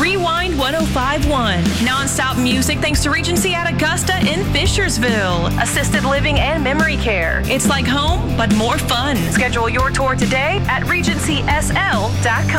Rewind 105.1. Non-stop music thanks to Regency at Augusta in Fishersville. Assisted living and memory care. It's like home, but more fun. Schedule your tour today at regencysl.com.